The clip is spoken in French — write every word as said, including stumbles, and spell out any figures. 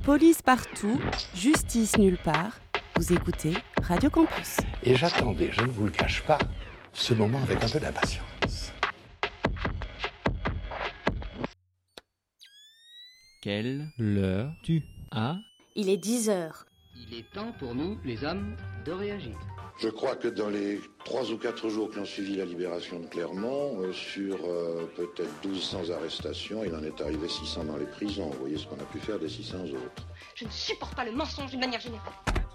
Police partout, justice nulle part. Vous écoutez Radio Campus. Et j'attendais, je ne vous le cache pas, ce moment avec un peu d'impatience. Quelle heure tu as ? Il est dix heures. Il est temps pour nous, les hommes, de réagir. Je crois que dans les trois ou quatre jours qui ont suivi la libération de Clermont, euh, sur euh, peut-être douze cents arrestations, il en est arrivé six cents dans les prisons. Vous voyez ce qu'on a pu faire des six cents autres. Je ne supporte pas le mensonge d'une manière générale.